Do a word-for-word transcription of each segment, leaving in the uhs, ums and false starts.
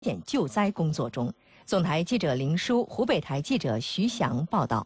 险救灾工作中。总台记者林舒、湖北台记者徐翔报道。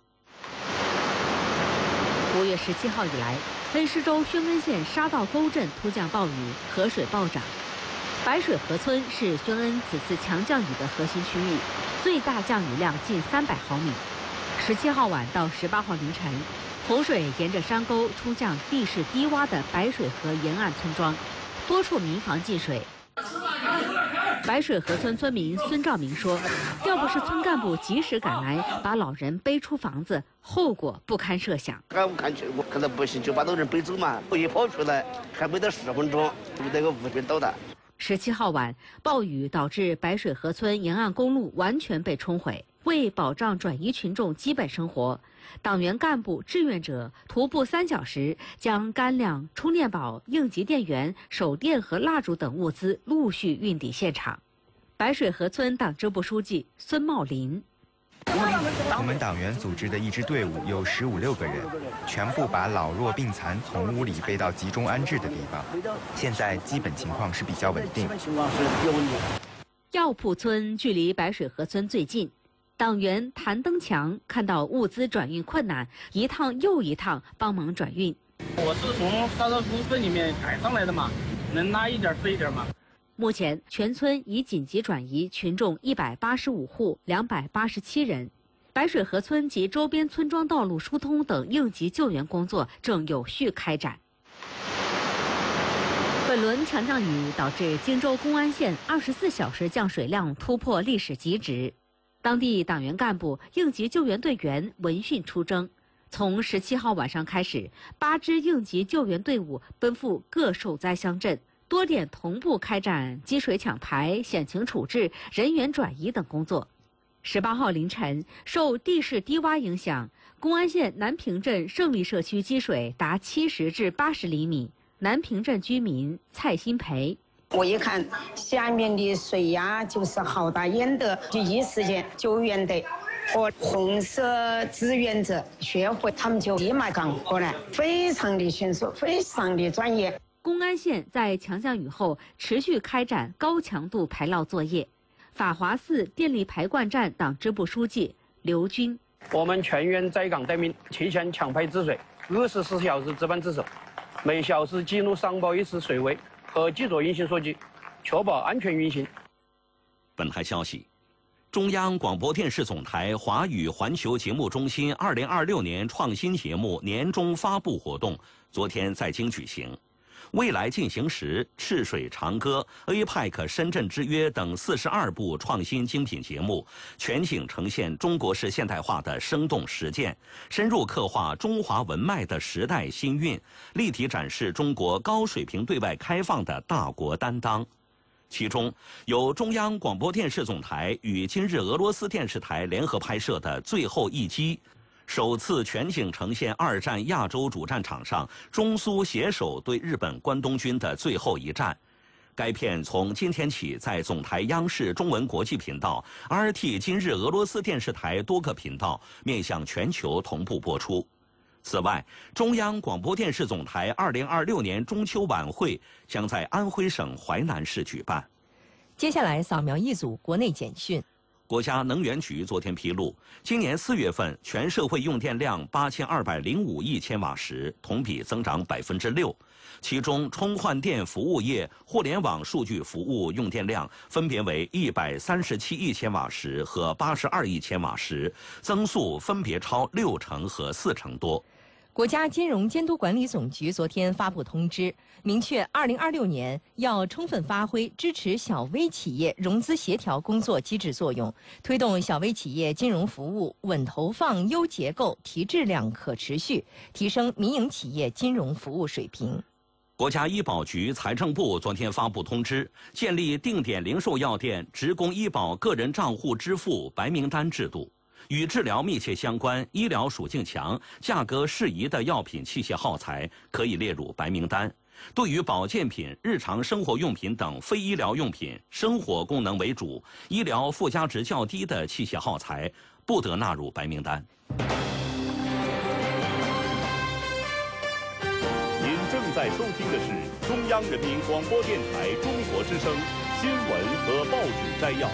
五月十七号以来，黑石州宣恩县沙道沟镇突降暴雨，河水暴涨。白水河村是宣恩此次强降雨的核心区域，最大降雨量近三百毫米。十七号晚到十八号凌晨，洪水沿着山沟冲向地势低洼的白水河沿岸村庄，多处民房进水。白水河村村民孙兆明说：“要不是村干部及时赶来，把老人背出房子，后果不堪设想。 俺们看去，我看到不行，就把老人背走嘛。我一跑出来，还没到十分钟，就那个物品倒塌。” 十七号晚，暴雨导致白水河村沿岸公路完全被冲毁。为保障转移群众基本生活，党员干部、志愿者徒步三小时，将干粮、充电宝、应急电源、手电和蜡烛等物资陆续运抵现场。白水河村党支部书记孙茂林。 我们党员组织的一支队伍有十五六个人，全部把老弱病残从屋里背到集中安置的地方。现在基本情况是比较稳定。 药铺村距离白水河村最近，党员谭登强看到物资转运困难，一趟又一趟帮忙转运。 我是从沙道沟村里面赶上来的嘛，能拉一点是一点嘛。 目前，全村已紧急转移群众一百八十五户两百八十七人，白水河村及周边村庄道路疏通等应急救援工作正有序开展。本轮强降雨导致荆州公安县二十四小时降水量突破历史极值，当地党员干部、应急救援队员闻讯出征。从十七号晚上开始，八支应急救援队伍奔赴各受灾乡镇。多点同步开展积水抢排、险情处置、人员转移等工作。十八号凌晨，受地势低洼影响，公安县南平镇胜利社区积水达七十至八十厘米。南平镇居民蔡新培：“ 我一看下面的水压就是好大，淹得第一时间救援队和红色志愿者学会，他们就立马赶过来，非常的迅速，非常的专业。” 公安县在强降雨后持续开展高强度排涝作业。法华寺电力排灌站党支部书记刘军：“ 我们全员在岗待命，提前抢排治水，二十四小时值班值守，每小时记录上报一次水位和记者运行数据，确保安全运行。” 本台消息，中央广播电视总台华语环球节目中心二零二六年创新节目年终发布活动昨天在京举行。未来进行时、赤水长歌、A P E C 深圳之约等四十二部创新精品节目，全景呈现中国式现代化的生动实践，深入刻画中华文脉的时代新韵，立体展示中国高水平对外开放的大国担当。其中，由中央广播电视总台与今日俄罗斯电视台联合拍摄的《最后一击》，首次全景呈现二战亚洲主战场上中苏携手对日本关东军的最后一战。该片从今天起在总台央视中文国际频道、R T 今日俄罗斯电视台多个频道面向全球同步播出。此外，中央广播电视总台二零二六年中秋晚会将在安徽省淮南市举办。 接下来扫描一组国内简讯。 国家能源局昨天披露，今年四月份全社会用电量八千二百零五亿千瓦时，同比增长百分之六。其中，充换电服务业、互联网数据服务用电量分别为一百三十七亿千瓦时和八十二亿千瓦时，增速分别超六成和四成多。 国家金融监督管理总局昨天发布通知，明确二零二六年要充分发挥支持小微企业融资协调工作机制作用，推动小微企业金融服务稳投放、优结构、提质量、可持续，提升民营企业金融服务水平。 国家医保局、财政部昨天发布通知，建立定点零售药店职工医保个人账户支付白名单制度。与治疗密切相关、医疗属性强、价格适宜的药品、器械耗材可以列入白名单。对于保健品、日常生活用品等非医疗用品、生活功能为主、医疗附加值较低的器械耗材，不得纳入白名单。 您正在收听的是中央人民广播电台中国之声新闻和报纸摘要。